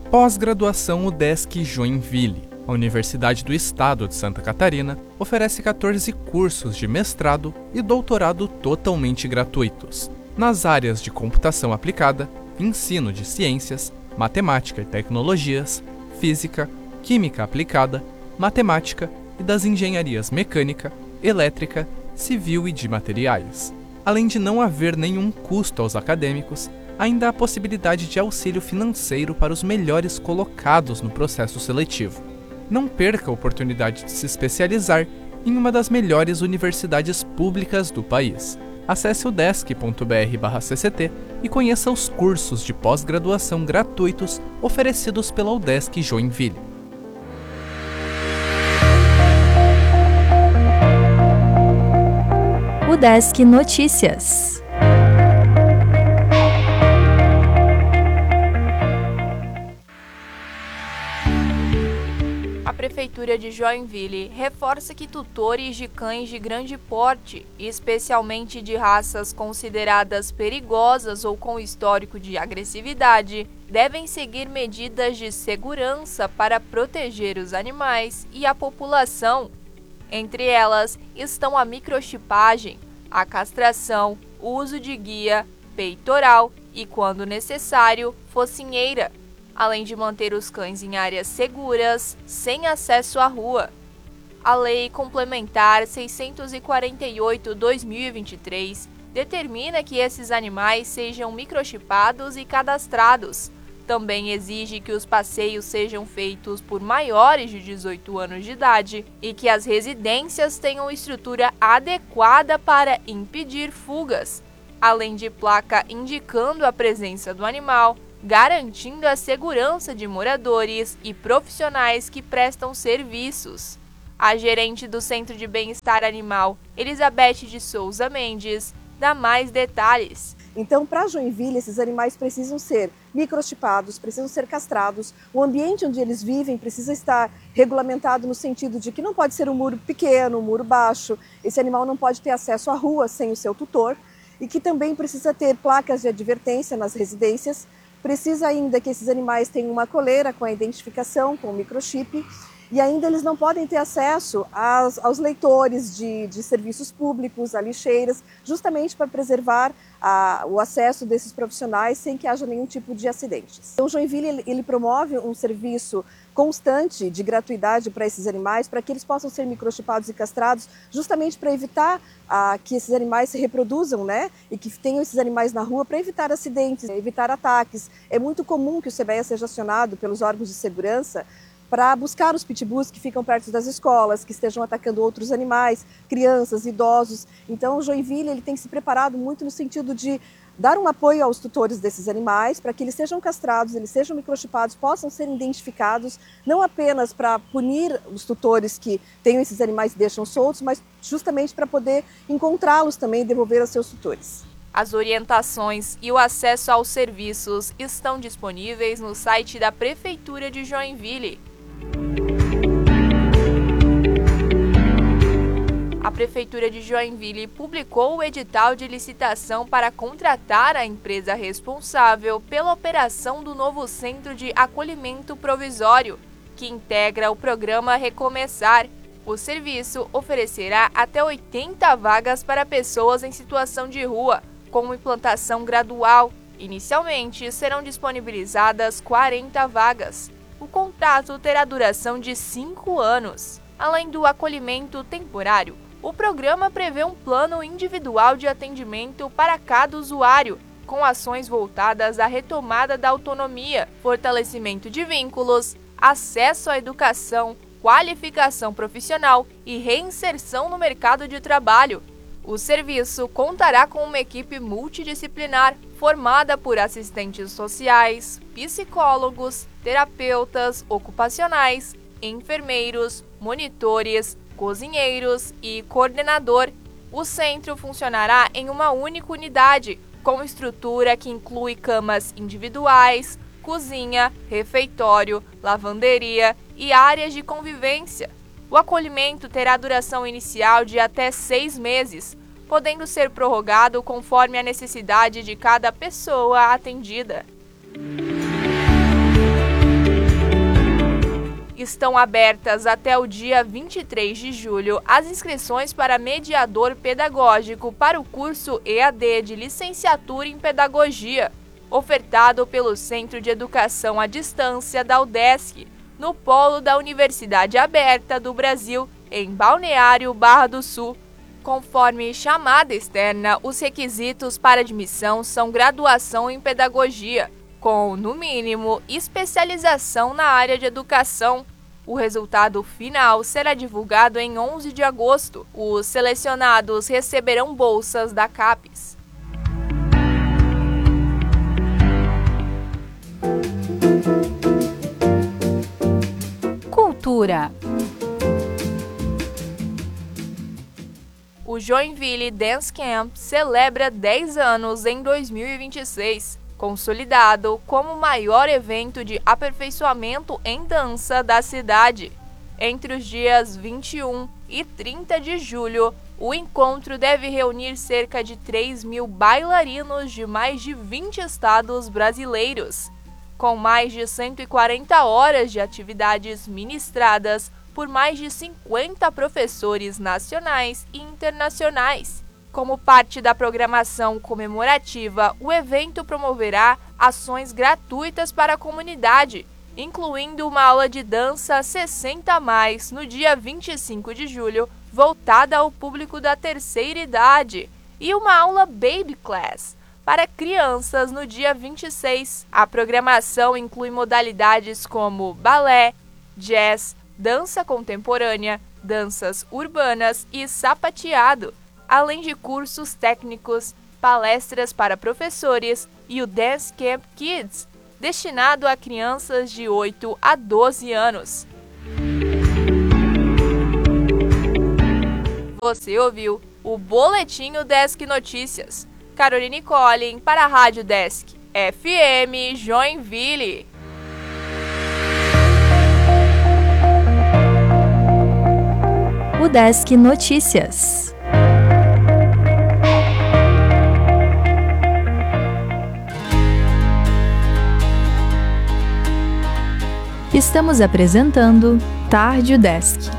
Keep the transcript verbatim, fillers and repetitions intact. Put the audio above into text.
Pós-graduação UDESC Joinville. A Universidade do Estado de Santa Catarina oferece quatorze cursos de mestrado e doutorado totalmente gratuitos, nas áreas de computação aplicada, ensino de ciências, matemática e tecnologias, física, química aplicada, matemática e das engenharias mecânica, elétrica, civil e de materiais. Além de não haver nenhum custo aos acadêmicos, ainda há a possibilidade de auxílio financeiro para os melhores colocados no processo seletivo. Não perca a oportunidade de se especializar em uma das melhores universidades públicas do país. Acesse o udesc ponto br barra C C T e conheça os cursos de pós-graduação gratuitos oferecidos pela UDESC Joinville. UDESC Notícias. A Prefeitura de Joinville reforça que tutores de cães de grande porte, especialmente de raças consideradas perigosas ou com histórico de agressividade, devem seguir medidas de segurança para proteger os animais e a população. Entre elas estão a microchipagem, a castração, o uso de guia, peitoral e, quando necessário, focinheira, além de manter os cães em áreas seguras, sem acesso à rua. A Lei Complementar seiscentos e quarenta e oito barra dois mil e vinte e três determina que esses animais sejam microchipados e cadastrados. Também exige que os passeios sejam feitos por maiores de dezoito anos de idade e que as residências tenham estrutura adequada para impedir fugas, além de placa indicando a presença do animal, garantindo a segurança de moradores e profissionais que prestam serviços. A gerente do Centro de Bem-Estar Animal, Elizabeth de Souza Mendes, dá mais detalhes. Então, para Joinville, esses animais precisam ser microchipados, precisam ser castrados, o ambiente onde eles vivem precisa estar regulamentado no sentido de que não pode ser um muro pequeno, um muro baixo, esse animal não pode ter acesso à rua sem o seu tutor e que também precisa ter placas de advertência nas residências. Precisa ainda que esses animais tenham uma coleira com a identificação, com o microchip, e ainda eles não podem ter acesso aos, aos leitores de, de serviços públicos, a lixeiras, justamente para preservar a, o acesso desses profissionais sem que haja nenhum tipo de acidentes. Então, o Joinville ele, ele promove um serviço constante de gratuidade para esses animais, para que eles possam ser microchipados e castrados, justamente para evitar ah, que esses animais se reproduzam, né? E que tenham esses animais na rua, para evitar acidentes, evitar ataques. É muito comum que o CEBEA seja acionado pelos órgãos de segurança para buscar os pitbulls que ficam perto das escolas, que estejam atacando outros animais, crianças, idosos. Então, o Joinville ele tem se preparado muito no sentido de dar um apoio aos tutores desses animais, para que eles sejam castrados, eles sejam microchipados, possam ser identificados, não apenas para punir os tutores que têm esses animais e deixam soltos, mas justamente para poder encontrá-los também e devolver aos seus tutores. As orientações e o acesso aos serviços estão disponíveis no site da Prefeitura de Joinville. A Prefeitura de Joinville publicou o edital de licitação para contratar a empresa responsável pela operação do novo Centro de Acolhimento Provisório, que integra o programa Recomeçar. O serviço oferecerá até oitenta vagas para pessoas em situação de rua, com implantação gradual. Inicialmente, serão disponibilizadas quarenta vagas. O contrato terá duração de cinco anos. Além do acolhimento temporário, o programa prevê um plano individual de atendimento para cada usuário, com ações voltadas à retomada da autonomia, fortalecimento de vínculos, acesso à educação, qualificação profissional e reinserção no mercado de trabalho. O serviço contará com uma equipe multidisciplinar formada por assistentes sociais, psicólogos, terapeutas ocupacionais, enfermeiros, monitores, cozinheiros e coordenador. O centro funcionará em uma única unidade, com estrutura que inclui camas individuais, cozinha, refeitório, lavanderia e áreas de convivência. O acolhimento terá duração inicial de até seis meses, podendo ser prorrogado conforme a necessidade de cada pessoa atendida. Estão abertas até o dia vinte e três de julho as inscrições para mediador pedagógico para o curso E A D de licenciatura em pedagogia, ofertado pelo Centro de Educação à Distância da UDESC, no polo da Universidade Aberta do Brasil, em Balneário Barra do Sul. Conforme chamada externa, os requisitos para admissão são graduação em pedagogia, com, no mínimo, especialização na área de educação. O resultado final será divulgado em onze de agosto. Os selecionados receberão bolsas da CAPES. Cultura. O Joinville Dance Camp celebra dez anos em dois mil e vinte e seis, consolidado como o maior evento de aperfeiçoamento em dança da cidade. Entre os dias vinte e um e trinta de julho, o encontro deve reunir cerca de três mil bailarinos de mais de vinte estados brasileiros, com mais de cento e quarenta horas de atividades ministradas por mais de cinquenta professores nacionais e internacionais. Como parte da programação comemorativa, o evento promoverá ações gratuitas para a comunidade, incluindo uma aula de dança sessenta a mais no dia vinte e cinco de julho, voltada ao público da terceira idade, e uma aula Baby Class para crianças no dia vinte e seis. A programação inclui modalidades como balé, jazz, dança contemporânea, danças urbanas e sapateado, além de cursos técnicos, palestras para professores e o Dance Camp Kids, destinado a crianças de oito a doze anos. Você ouviu o Boletim Desk Notícias. Caroline Collin para a Rádio Desk F M Joinville. O Desk Notícias. Estamos apresentando Tarde Desk.